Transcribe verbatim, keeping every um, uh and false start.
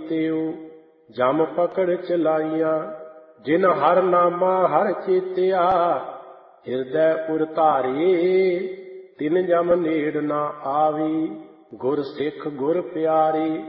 ਜੀਤਿਓ ਜਮ ਪਕੜ ਚਲਾਈਆਂ। ਜਿਨ ਹਰ ਨਾਮਾ ਹਰ ਚੇਤਿਆ ਹਿਰਦੈ ਉਰ ਧਾਰੇ ਤਿਨ ਜਮ ਨੇੜ ਨਾ ਆਵੇ। ਗੁਰ ਸਿੱਖ ਗੁਰ ਪਿਆਰੇ